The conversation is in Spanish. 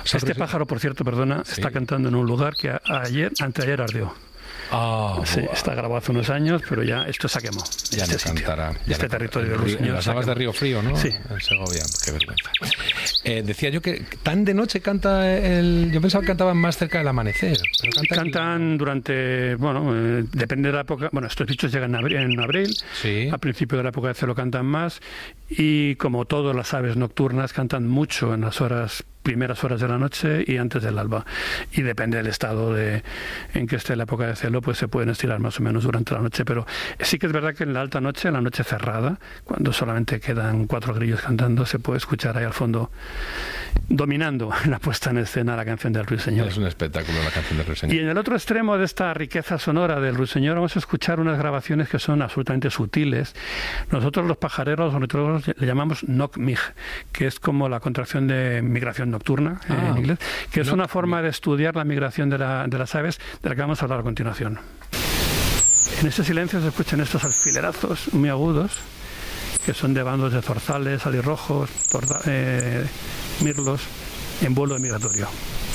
Este pájaro, por cierto, perdona, está cantando en un lugar que anteayer ardió. Sí, está grabado hace unos años, pero ya esto se ha quemado. Ya no cantará. Territorio de Ruiseñor. En las aguas de Río Frío, ¿no? Sí. En Segovia, qué vergüenza. Decía yo que tan de noche canta yo pensaba que cantaban más cerca del amanecer. Pero cantan durante, depende de la época. Bueno, estos bichos llegan en abril. Sí. Al principio de la época de celo cantan más. Y como todas las aves nocturnas, cantan mucho en las primeras horas de la noche y antes del alba, y depende del estado en que esté la época de celo, pues se pueden estirar más o menos durante la noche, pero sí que es verdad que en la alta noche, en la noche cerrada, cuando solamente quedan 4 grillos cantando, se puede escuchar ahí al fondo dominando la puesta en escena la canción del Ruiseñor. Es un espectáculo la canción del Ruiseñor. Y en el otro extremo de esta riqueza sonora del Ruiseñor vamos a escuchar unas grabaciones que son absolutamente sutiles. Nosotros los pajareros, los ornitólogos, le llamamos Nok-Mig, que es como la contracción de migración nocturna en inglés, que es una forma de estudiar la migración de las aves, de la que vamos a hablar a continuación. En ese silencio se escuchan estos alfilerazos muy agudos, que son de bandos de zorzales, alirrojos, mirlos, en vuelo migratorio.